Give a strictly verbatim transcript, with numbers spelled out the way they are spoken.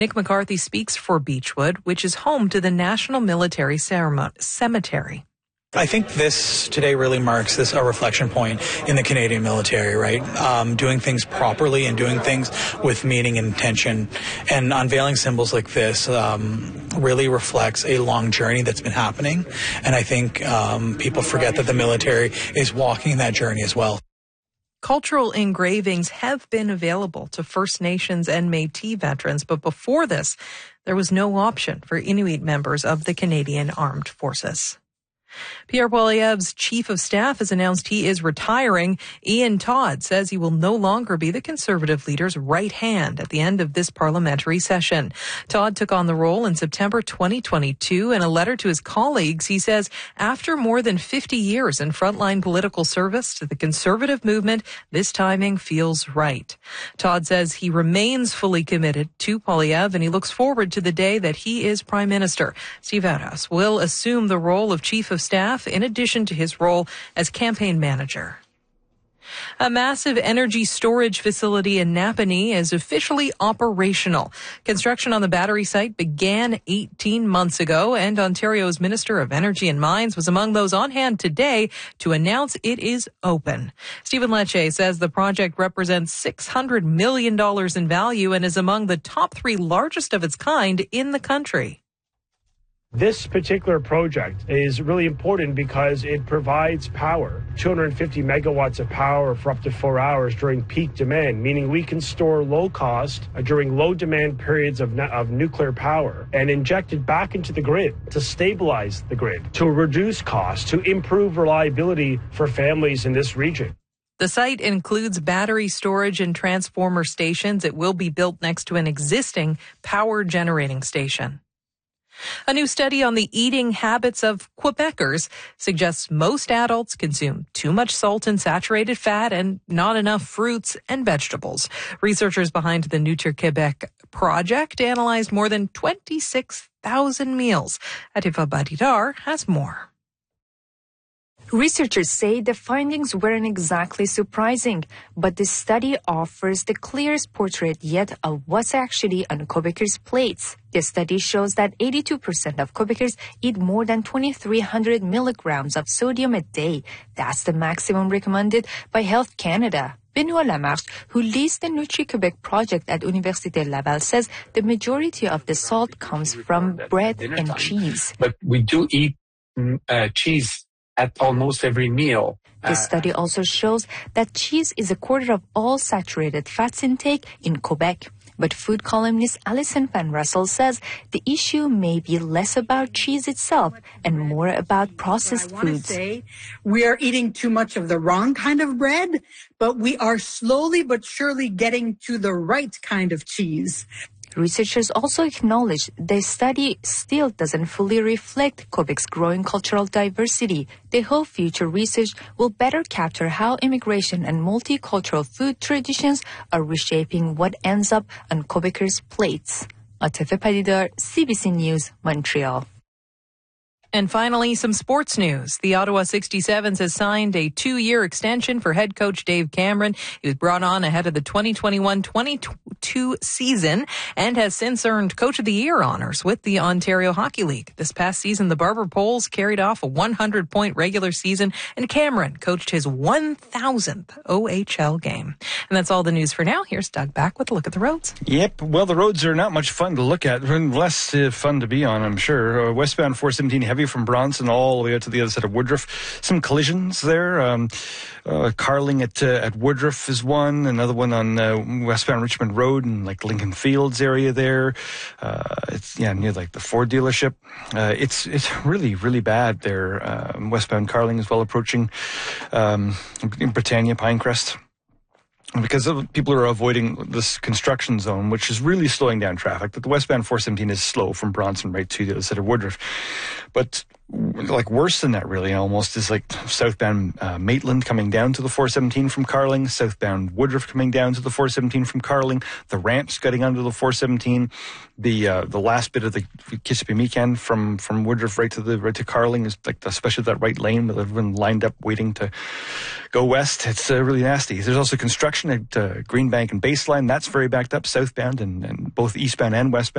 Nick McCarthy speaks for Beechwood, which is home to the National Military Cemetery. I think this today really marks this a reflection point in the Canadian military, right? Um, doing things properly and doing things with meaning and intention, and unveiling symbols like this um, really reflects a long journey that's been happening. And I think um, people forget that the military is walking that journey as well. Cultural engravings have been available to First Nations and Métis veterans, but before this, there was no option for Inuit members of the Canadian Armed Forces. Pierre Poilievre's chief of staff has announced he is retiring. Ian Todd says he will no longer be the Conservative leader's right hand at the end of this parliamentary session. Todd took on the role in September twenty twenty-two. In a letter to his colleagues, he says, after more than fifty years in frontline political service to the Conservative movement, this timing feels right. Todd says he remains fully committed to Poilievre and he looks forward to the day that he is Prime Minister. Steve Outhouse will assume the role of chief of staff in addition to his role as campaign manager. A massive energy storage facility in Napanee is officially operational. Construction on the battery site began eighteen months ago, and Ontario's Minister of Energy and Mines was among those on hand today to announce it is open. Stephen Lecce says the project represents six hundred million dollars in value and is among the top three largest of its kind in the country. This particular project is really important because it provides power, two hundred fifty megawatts of power for up to four hours during peak demand, meaning we can store low cost uh, during low demand periods of, of nuclear power and inject it back into the grid to stabilize the grid, to reduce costs, to improve reliability for families in this region. The site includes battery storage and transformer stations. It will be built next to an existing power generating station. A new study on the eating habits of Quebecers suggests most adults consume too much salt and saturated fat and not enough fruits and vegetables. Researchers behind the Nutri-Quebec project analyzed more than twenty-six thousand meals. Atifa Badidar has more. Researchers say the findings weren't exactly surprising, but the study offers the clearest portrait yet of what's actually on Quebecers' plates. The study shows that eighty-two percent of Quebecers eat more than twenty-three hundred milligrams of sodium a day. That's the maximum recommended by Health Canada. Benoit Lamarche, who leads the Nutri-Quebec project at Université Laval, says the majority of the salt comes from bread and cheese. But we do eat uh, cheese at almost every meal. The study also shows that cheese is a quarter of all saturated fats intake in Quebec. But food columnist Alison Van Russell says the issue may be less about cheese itself and more about processed I foods. Say, we are eating too much of the wrong kind of bread, but we are slowly but surely getting to the right kind of cheese. Researchers also acknowledge the study still doesn't fully reflect Quebec's growing cultural diversity. They hope future research will better capture how immigration and multicultural food traditions are reshaping what ends up on Quebecers' plates. Atifa Badidar, C B C News, Montreal. And finally, some sports news. The Ottawa sixty-sevens has signed a two-year extension for head coach Dave Cameron. He was brought on ahead of the twenty twenty-one twenty-two season and has since earned Coach of the Year honors with the Ontario Hockey League. This past season, the Barber Poles carried off a one hundred point regular season, and Cameron coached his one thousandth O H L game. And that's all the news for now. Here's Doug back with a look at the roads. Yep. Well, the roads are not much fun to look at, less uh, fun to be on, I'm sure. Uh, westbound four seventeen heavy from Bronson all the way out to the other side of Woodruff. Some collisions there. Um, uh, Carling at uh, at Woodruff is one. Another one on uh, westbound Richmond Road and like Lincoln Fields area there. Uh, it's yeah near like the Ford dealership. Uh, it's it's really really bad there. Uh, westbound Carling as well, approaching um, Britannia Pinecrest. Because of, people are avoiding this construction zone, which is really slowing down traffic. But the westbound four seventeen is slow from Bronson right to the other side of Woodruff. But like worse than that really almost is like southbound uh, Maitland coming down to the four seventeen from Carling, southbound Woodruff coming down to the four seventeen from Carling, the ramps getting onto the four seventeen, the uh, the last bit of the Kissimmee from from Woodruff right to the right to Carling is like especially that right lane with everyone lined up waiting to go west. It's uh, really nasty. There's also construction at uh, Greenbank and Baseline. That's very backed up southbound and, and both eastbound and westbound.